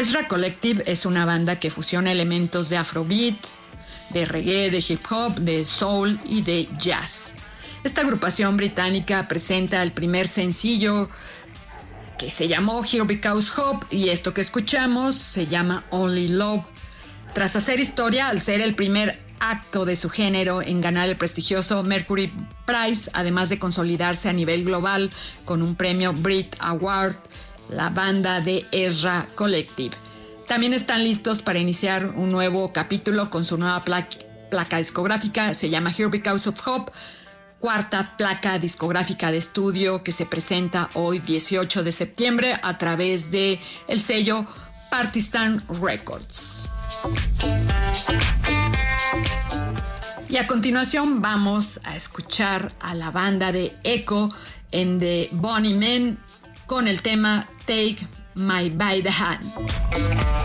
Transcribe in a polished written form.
Ezra Collective es una banda que fusiona elementos de afrobeat, de reggae, de hip hop, de soul y de jazz. Esta agrupación británica presenta el primer sencillo que se llamó Here Because Hope, y esto que escuchamos se llama Only Love. Tras hacer historia al ser el primer acto de su género en ganar el prestigioso Mercury Prize, además de consolidarse a nivel global con un premio Brit Award, la banda de Ezra Collective también están listos para iniciar un nuevo capítulo con su nueva placa discográfica. Se llama Here Because of Hope, cuarta placa discográfica de estudio que se presenta hoy 18 de septiembre a través de el sello Partistan Records. Y a continuación vamos a escuchar a la banda de Echo en The Bunny Men con el tema Take My By the Hand.